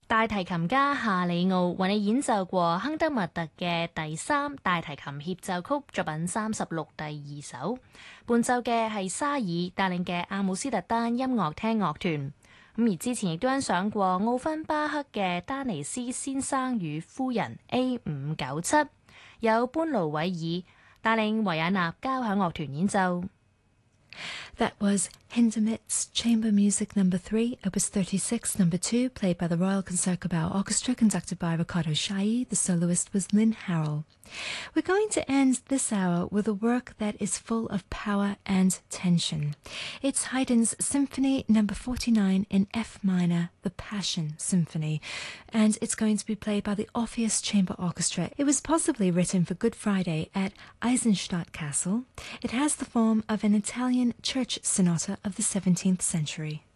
大提琴家夏里奧為你演奏過亨德默特嘅第三大提琴協奏曲作品36第2首，伴奏嘅係沙爾帶領嘅阿姆斯特丹音樂廳樂團。而之前亦都欣賞過奧芬巴克嘅丹尼斯先生與夫人 A597， 有班盧韋爾帶領維也納交響樂團演奏。 That was Hindemith's Chamber Music No. 3, Opus 36, No. 2, played by the Royal Concertgebouw Orchestra, conducted by Riccardo Chailly. The soloist was Lynn Harrell. We're going to end this hour with a work that is full of power and tension. It's Haydn's Symphony No. 49 in F minor, the Passion Symphony, and it's going to be played by the Orpheus Chamber Orchestra. It was possibly written for Good Friday at Eisenstadt Castle. It has the form of an Italian church sonata of the 17th century.